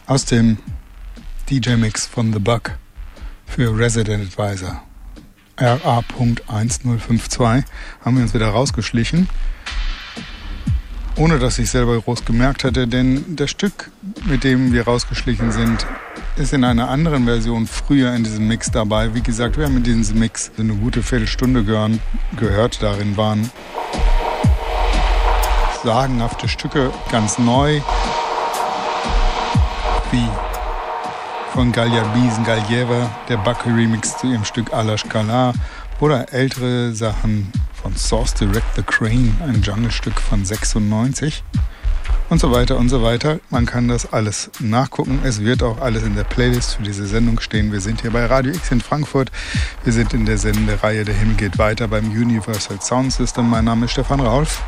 Aus dem DJ-Mix von The Bug für Resident Advisor RA.1052 haben wir uns wieder rausgeschlichen, ohne dass ich selber groß gemerkt hatte, denn das Stück, mit dem wir rausgeschlichen sind, ist in einer anderen Version früher in diesem Mix dabei. Wie gesagt, wir haben in diesem Mix eine gute Viertelstunde gehört. Darin waren sagenhafte Stücke ganz neu, wie von Galja Biesen Galjeva, der Bucky-Remix zu ihrem Stück A la Scala, oder ältere Sachen von Source Direct the Crane, ein Jungle-Stück von 96 und so weiter und so weiter. Man kann das alles nachgucken. Es wird auch alles in der Playlist für diese Sendung stehen. Wir sind hier bei Radio X in Frankfurt. Wir sind in der Sendereihe Der Himmel geht weiter beim Universal Sound System. Mein Name ist Stefan Rauf.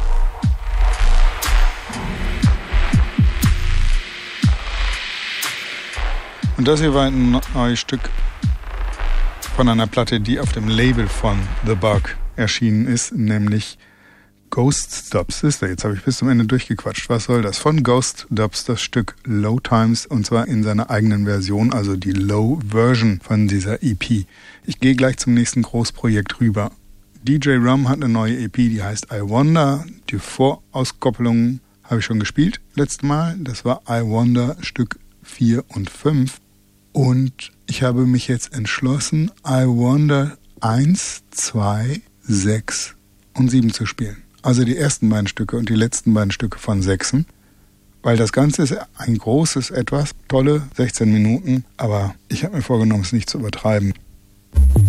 Und das hier war ein neues Stück von einer Platte, die auf dem Label von The Bug erschienen ist, nämlich Ghost Dubs. Jetzt habe ich bis zum Ende durchgequatscht. Was soll das? Von Ghost Dubs das Stück Low Times, und zwar in seiner eigenen Version, also die Low Version von dieser EP. Ich gehe gleich zum nächsten Großprojekt rüber. DJ Rum hat eine neue EP, die heißt I Wonder. Die Vorauskopplung habe ich schon gespielt letztes Mal. Das war I Wonder Stück 4 und 5. Und ich habe mich jetzt entschlossen, I Wonder 1, 2, 6 und 7 zu spielen. Also die ersten beiden Stücke und die letzten beiden Stücke von 6. Weil das Ganze ist ein großes Etwas, tolle 16 Minuten, aber ich habe mir vorgenommen, es nicht zu übertreiben.